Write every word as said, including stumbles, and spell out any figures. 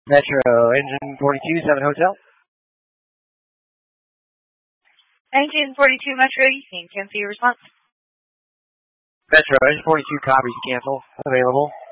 Metro, engine forty-two, seven Hotel. Engine forty-two Metro, you can cancel your response. Metro, engine forty-two, copies, cancel, available.